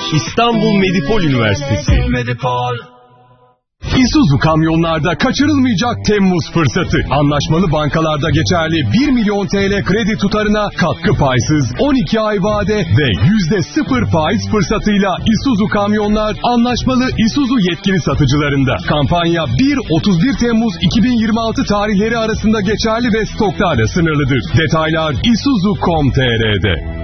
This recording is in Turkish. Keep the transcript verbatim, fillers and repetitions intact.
İstanbul Medipol Üniversitesi. Medipol. Isuzu kamyonlarda kaçırılmayacak Temmuz fırsatı. Anlaşmalı bankalarda geçerli bir milyon T L kredi tutarına katkı paysız on iki ay vade ve yüzde sıfır faiz fırsatıyla Isuzu kamyonlar anlaşmalı Isuzu yetkili satıcılarında. Kampanya bir otuz bir Temmuz iki bin yirmi altı tarihleri arasında geçerli ve stoklarla sınırlıdır. Detaylar isuzu nokta com nokta tr'de.